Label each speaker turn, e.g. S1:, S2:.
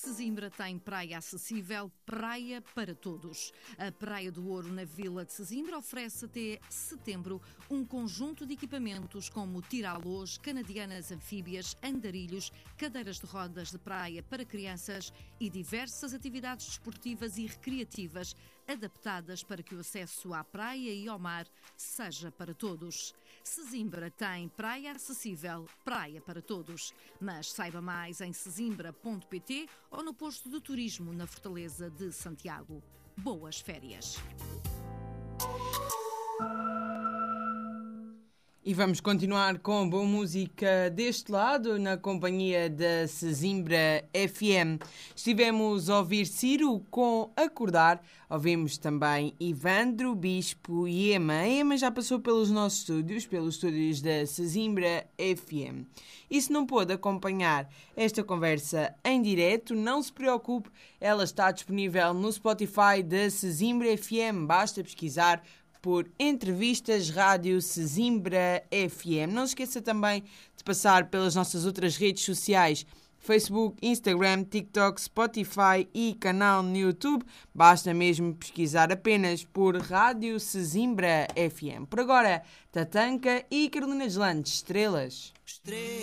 S1: Sesimbra tem praia acessível, praia para todos. A Praia do Ouro, na Vila de Sesimbra, oferece até setembro um conjunto de equipamentos como tiralôs, canadianas anfíbias, andarilhos, cadeiras de rodas de praia para crianças e diversas atividades desportivas e recreativas adaptadas para que o acesso à praia e ao mar seja para todos. Sesimbra tem praia acessível, praia para todos. Mas saiba mais em sesimbra.pt ou no posto de turismo na Fortaleza de Santiago. Boas férias!
S2: E vamos continuar com boa música deste lado, na companhia da Sesimbra FM. Estivemos a ouvir Ciro com Acordar, ouvimos também Ivandro, Bispo e Ema. A Ema já passou pelos nossos estúdios, pelos estúdios da Sesimbra FM. E se não pôde acompanhar esta conversa em direto, não se preocupe, ela está disponível no Spotify da Sesimbra FM, basta pesquisar por Entrevistas Rádio Sesimbra FM. Não se esqueça também de passar pelas nossas outras redes sociais, Facebook, Instagram, TikTok, Spotify e canal no YouTube. Basta mesmo pesquisar apenas por Rádio Sesimbra FM. Por agora, Tatanka e Carolina Deslandes, Estrelas.